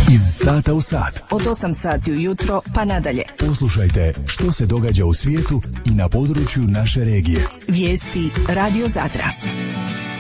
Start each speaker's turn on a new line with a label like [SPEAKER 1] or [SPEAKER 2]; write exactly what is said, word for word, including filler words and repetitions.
[SPEAKER 1] Iz sata u sat.
[SPEAKER 2] Od osam sati ujutro pa nadalje.
[SPEAKER 1] Poslušajte što se događa u svijetu i na području naše regije.
[SPEAKER 2] Vijesti Radio Zadra.